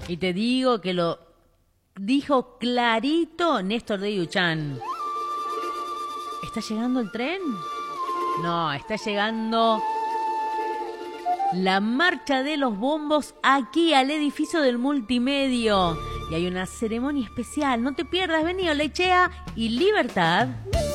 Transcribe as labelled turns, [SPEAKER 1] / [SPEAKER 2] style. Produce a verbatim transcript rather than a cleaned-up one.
[SPEAKER 1] Y te digo que lo dijo clarito Néstor de Yuchán. ¿Está llegando el tren? No, está llegando la marcha de los bombos aquí al edificio del multimedio. Y hay una ceremonia especial. No te pierdas, vení Olechea y Libertad.